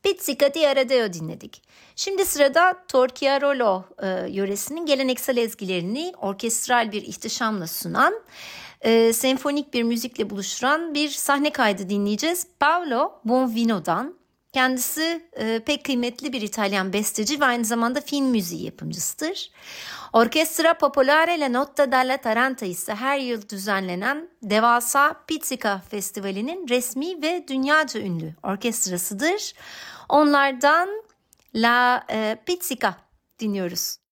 Pizzica di Aradeo dinledik. Şimdi sırada Torchiarolo yöresinin geleneksel ezgilerini orkestral bir ihtişamla sunan, senfonik bir müzikle buluşturan bir sahne kaydı dinleyeceğiz. Paolo Bonvino'dan. Kendisi pek kıymetli bir İtalyan besteci ve aynı zamanda film müziği yapımcısıdır. Orkestra Popolare La Notte della Taranta ise her yıl düzenlenen devasa Pizzica Festivali'nin resmi ve dünyaca ünlü orkestrasıdır. Onlardan La Pizzica dinliyoruz.